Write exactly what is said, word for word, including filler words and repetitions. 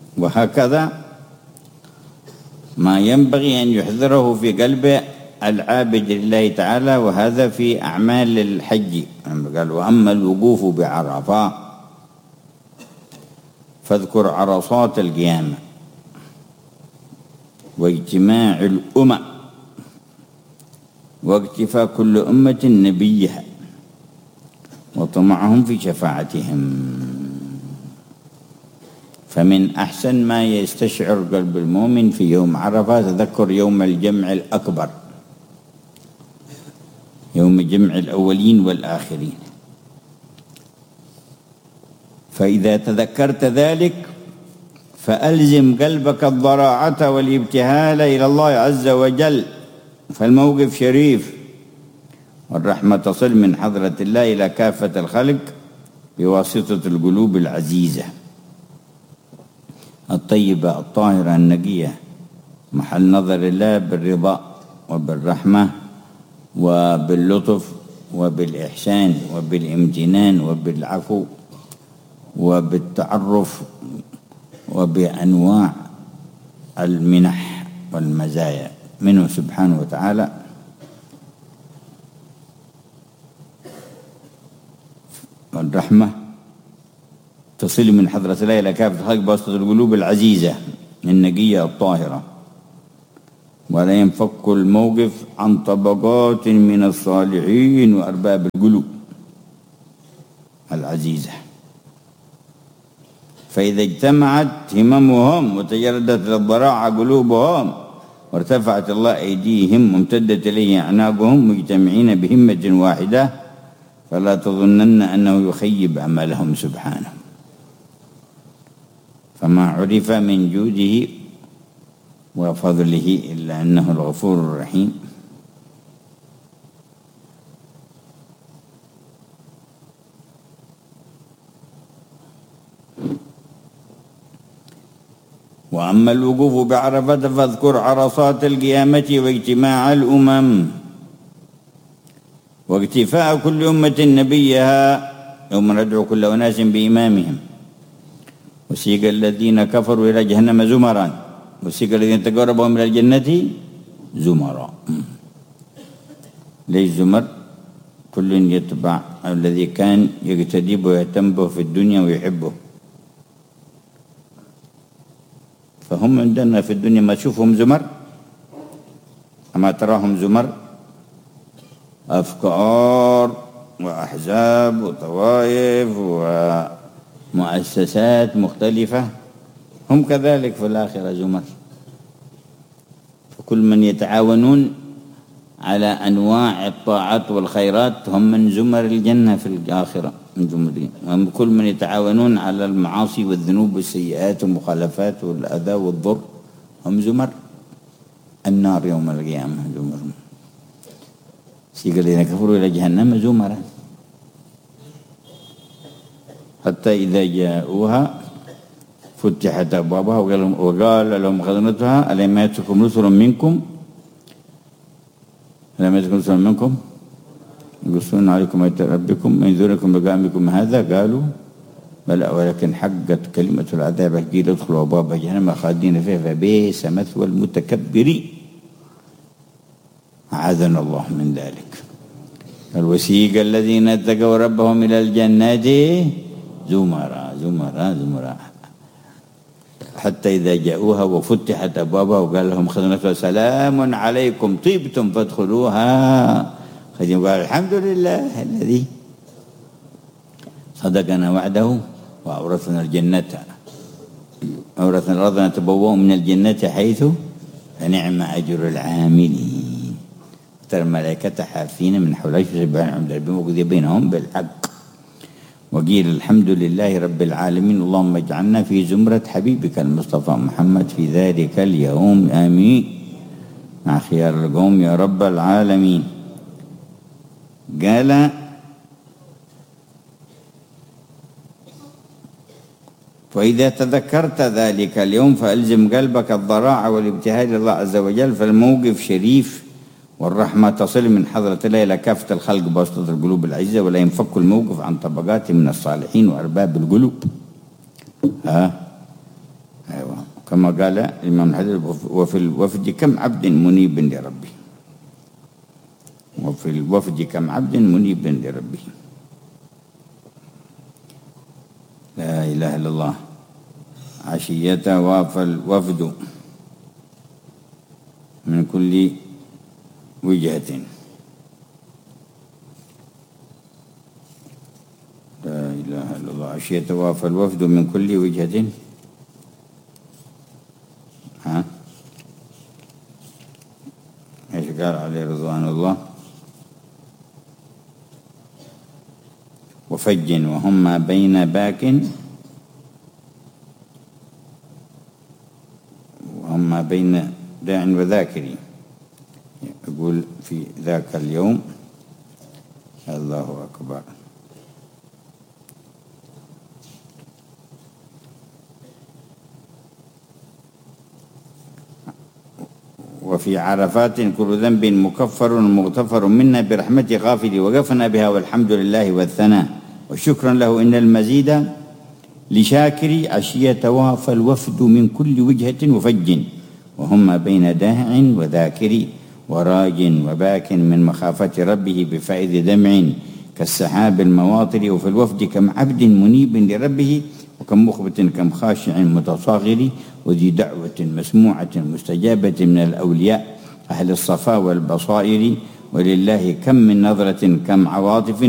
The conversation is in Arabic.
وهكذا ما ينبغي أن يحضره في قلبه العابد لله تعالى، وهذا في أعمال الحج. قال: وأما الوقوف بعرفة فاذكر عرصات القيامة واجتماع الأمم واكتفاء كل أمة نبيها وطمعهم في شفاعتهم. فمن أحسن ما يستشعر قلب المؤمن في يوم عرفة تذكر يوم الجمع الأكبر، يوم جمع الأولين والآخرين. فإذا تذكرت ذلك فألزم قلبك الضراعة والابتهال إلى الله عز وجل، فالموقف شريف، والرحمة تصل من حضرة الله إلى كافة الخلق بواسطة القلوب العزيزة الطيبة الطاهرة النقية، محل نظر الله بالرضا وبالرحمة وباللطف وبالإحسان وبالامتنان وبالعفو وبالتعرف وبأنواع المنح والمزايا منه سبحانه وتعالى. والرحمة تصل من حضرة الله إلى كافة الخلق بواسطة القلوب العزيزة النقية الطاهرة، ولا ينفك الموقف عن طبقات من الصالحين وأرباب القلوب العزيزة. فإذا اجتمعت هممهم وتجردت للضراعة قلوبهم وارتفعت الله أيديهم وامتدت إليه أعناقهم مجتمعين بهمة واحدة، فلا تظنن أنه يخيب عملهم سبحانه. فما عرف من جوده وفضله إلا أنه الغفور الرحيم. وأما الوقوف بعرفة فاذكر عرصات القيامة واجتماع الأمم واكتفاء كل أمة نبيها يوم ندعو كل أناس بإمامهم، وسيق الذين كفروا إلى جهنم زمرا وسيق الذين تقربوا من الجنة زمرا. ليش زمر؟ كل يتبع الذي كان يقتدي به ويهتم به في الدنيا ويحبه. فهم عندنا في الدنيا ما تشوفهم زمر، أما تراهم زمر أفكار وأحزاب وطوائف ومؤسسات مختلفة، هم كذلك في الآخرة زمر. فكل من يتعاونون على أنواع الطاعات والخيرات هم من زمر الجنة في الآخرة، من زمرين. وكل من يتعاونون على المعاصي والذنوب والسيئات والمخالفات والأذى والضر هم زمر النار يوم القيامة. زمر سيق الذين كفروا إلى جهنم زمرا حتى إذا جاءوها فتحت أبوابها وقال لهم خزنتها ألم يأتكم رسل منكم ألم يأتكم رسل منكم يقصون عليكم آيات ربكم وينذركم بقامكم هذا قالوا بلى ولكن حقت كلمة العذاب قيل ادخلوا أبواب جهنم خالدين فيها فبئس مثوى المتكبرين. أعاذنا الله من ذلك. الوسيق الذين اتقوا ربهم إلى الجنات زمرا زمرا زمرا حتى إذا جاءوها وفتحت أبوابها وقال لهم خزنتها سلام عليكم طيبتم فادخلوها خزين. قال الحمد لله الذي صدقنا وعده وأورثنا الجنة أورثنا الأرض نتبوأ من الجنة حيث فنعم أجر العاملين. ترى الملائكة حافين من حولها يسبحون عند ربهم وقضي بينهم بالحق وقيل الحمد لله رب العالمين اللهم اجعلنا في زمرة حبيبك المصطفى محمد في ذلك اليوم آمين مع خيار القوم يا رب العالمين. قال وإذا تذكرت ذلك اليوم فألزم قلبك الضراعة والابتهال لله عز وجل، فالموقف شريف والرحمة تصل من حضرة الله إلى كافة الخلق بواسطة القلوب العزيزة، ولا ينفك الموقف عن طبقات من الصالحين وأرباب القلوب. ها أيوة. كما قال الإمام الحديث: وفي الوفد كم عبد منيب لربه. وفي الوفد كم عبد منيب لربه. لا إله إلا الله. عشية وافى الوفد من كل وجهة. لا إله إلا الله. عشية وافى الوفد من كل وجهة. ها ايش قال عليه رضوان الله؟ وفج وهم ما بين باك وهم ما بين داع وذاكر. يقول في ذاك اليوم. الله أكبر. وفي عرفات كل ذنب مكفر مغتفر منا برحمة غافل وقفنا بها والحمد لله والثناء وشكرا له إن المزيد لشاكر. عشية وافى الوفد من كل وجهة وفج وهم بين داع وذاكر وراج وباك من مخافة ربه بفائد دمع كالسحاب المواطر. وفي الوفد كم عبد منيب لربه وكم مخبت كم خاشع متصاغر وذي دعوة مسموعة مستجابة من الأولياء أهل الصفا والبصائر. ولله كم من نظرة كم عواطف